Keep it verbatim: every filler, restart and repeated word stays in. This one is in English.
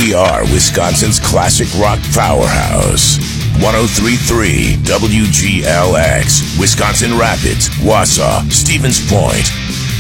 We are Wisconsin's classic rock powerhouse. one oh three point three W G L X, Wisconsin Rapids, Wausau, Stevens Point.